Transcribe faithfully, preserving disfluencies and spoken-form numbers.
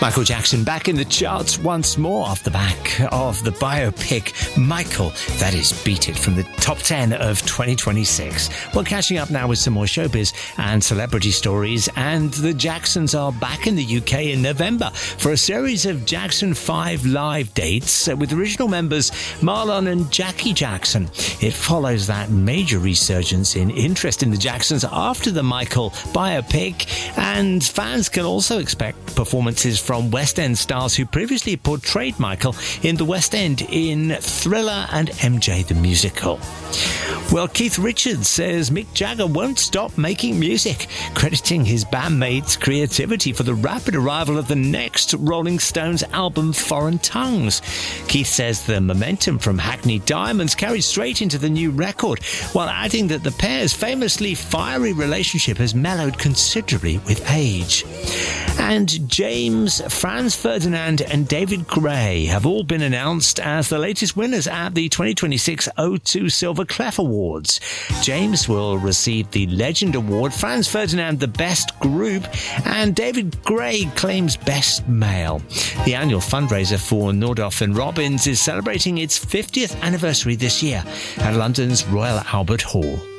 Michael Jackson back in the charts once more off the back of the biopic Michael. That is Beat It from the top ten of twenty twenty-six. We're catching up now with some more showbiz and celebrity stories, and the Jacksons are back in the U K in November for a series of Jackson five live dates with original members Marlon and Jackie Jackson. It follows that major resurgence in interest in the Jacksons after the Michael biopic, and fans can also expect performances from from West End stars who previously portrayed Michael in the West End in Thriller and M J the Musical. Well, Keith Richards says Mick Jagger won't stop making music, crediting his bandmates' creativity for the rapid arrival of the next Rolling Stones album, Foreign Tongues. Keith says the momentum from Hackney Diamonds carried straight into the new record, while adding that the pair's famously fiery relationship has mellowed considerably with age. And James, Franz Ferdinand and David Gray have all been announced as the latest winners at the twenty twenty-six O two Silver Clef Awards. James will receive the Legend Award, Franz Ferdinand the Best Group, and David Gray claims Best Male. The annual fundraiser for Nordhoff and Robbins is celebrating its fiftieth anniversary this year at London's Royal Albert Hall.